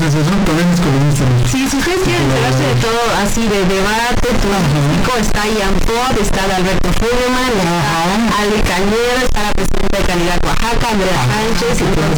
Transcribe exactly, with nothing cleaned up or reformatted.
gracias, son polémicos columnistas. Sí, si ustedes quieren enterarse de todo así de debate político, está Ian Pod, está Alberto Fulman, está Ali Cañero, está la presidenta de Calidad Oaxaca, Andrea Sánchez, entonces